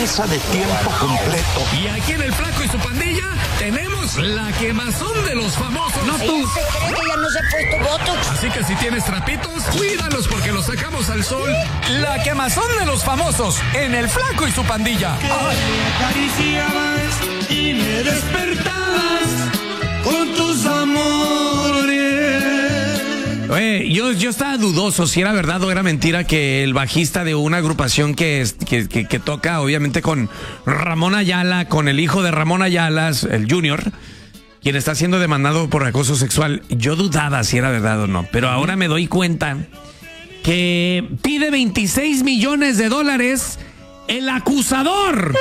empresa de tiempo completo. Y aquí en El Flaco y su Pandilla tenemos la quemazón de los famosos. No tú. ¿Se cree que ya no se ha puesto botox? Así que si tienes trapitos, cuídalos porque los sacamos al sol. La quemazón de los famosos en El Flaco y su Pandilla. Que me acariciabas y me despertabas con tus amores. Oye, yo estaba dudoso si era verdad o era mentira que el bajista de una agrupación que toca obviamente con Ramón Ayala, con el hijo de Ramón Ayala, el Junior, quien está siendo demandado por acoso sexual. Yo dudaba si era verdad o no, pero ahora me doy cuenta que pide $26 millones el acusador.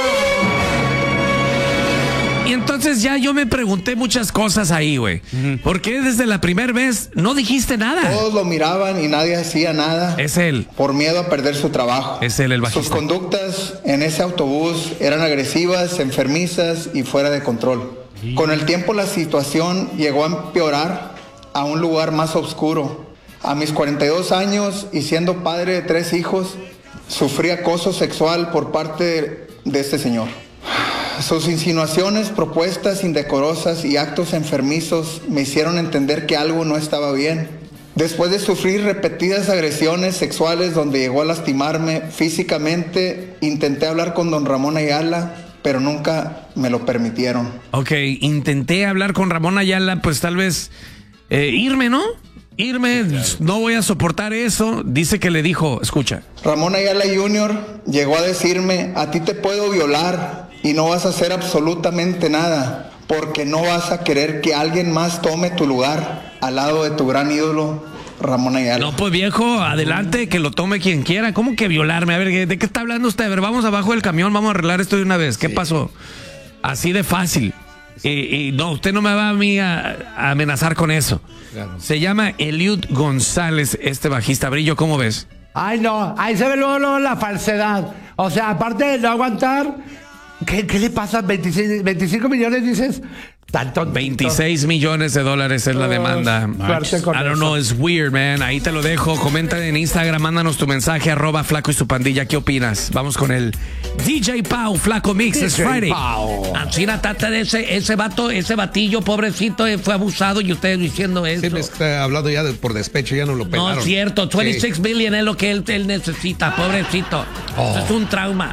Y entonces ya yo me pregunté muchas cosas ahí, güey. ¿Por qué desde la primera vez no dijiste nada? Todos lo miraban y nadie hacía nada. Es él. Por miedo a perder su trabajo. Es él el bajista. Sus conductas en ese autobús eran agresivas, enfermizas y fuera de control. Con el tiempo la situación llegó a empeorar a un lugar más oscuro. A mis 42 años y siendo padre de 3 hijos, sufrí acoso sexual por parte de este señor. Sus insinuaciones, propuestas indecorosas y actos enfermizos me hicieron entender que algo no estaba bien. Después de sufrir repetidas agresiones sexuales donde llegó a lastimarme físicamente, intenté hablar con don Ramón Ayala, pero nunca me lo permitieron. Ok, intenté hablar con Ramón Ayala, pues tal vez irme, ¿no? Irme, no voy a soportar eso. Dice que le dijo, escucha. Ramón Ayala Jr. llegó a decirme, a ti te puedo violar y no vas a hacer absolutamente nada, porque no vas a querer que alguien más tome tu lugar al lado de tu gran ídolo, Ramón Ayala. No, pues viejo, adelante, que lo tome quien quiera. ¿Cómo que violarme? A ver, ¿de qué está hablando usted? A ver, vamos abajo del camión, vamos a arreglar esto de una vez. ¿Qué pasó? Así de fácil. Y no, usted no me va a mí a amenazar con eso. Claro. Se llama Eliud González, este bajista. Brillo, ¿cómo ves? Ay, no, ahí se ve luego la falsedad. O sea, aparte de no aguantar, ¿qué le pasa? 25 millones, dices. Tanto, $26 millones es la demanda. I don't know, it's weird, man. Ahí te lo dejo. Comenta en Instagram, mándanos tu mensaje, @Flaco y su Pandilla. ¿Qué opinas? Vamos con el DJ Pau, Flaco Mix, es Friday. China, trata de ese vato, ese batillo, pobrecito, fue abusado y ustedes diciendo eso. Sí, me está hablando ya por despecho, ya no lo pelaron. No es cierto, 26 billion es lo que él necesita, pobrecito. Eso es un trauma.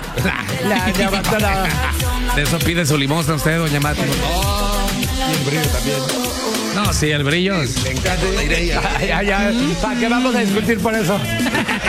De eso pide su limosna usted, doña Mati. Y el brillo también. No, sí, el brillo. Sí, me encanta la idea. ¿Para qué vamos a discutir por eso?